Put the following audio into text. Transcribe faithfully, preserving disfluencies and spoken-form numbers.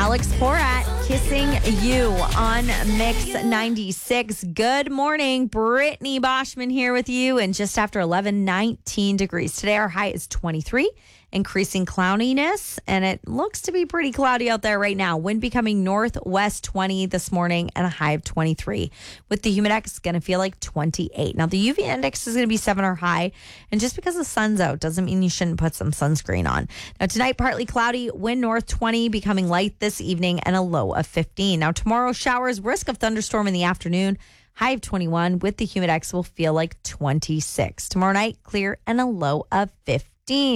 Alex Porat, Kissing You on Mix ninety-six. Good morning. Brittany Boschman here with you. And just after eleven, nineteen degrees. Today our high is twenty-three. Increasing cloudiness, and it looks to be pretty cloudy out there right now. Wind becoming northwest twenty this morning and a high of twenty-three. With the humidex, it's going to feel like twenty-eight. Now, the U V index is going to be seven or high, and just because the sun's out doesn't mean you shouldn't put some sunscreen on. Now, tonight, partly cloudy, wind north twenty, becoming light this evening, and a low of fifteen. Now, tomorrow, showers, risk of thunderstorm in the afternoon, high of twenty-one. With the humidex, will feel like twenty-six. Tomorrow night, clear and a low of fifteen.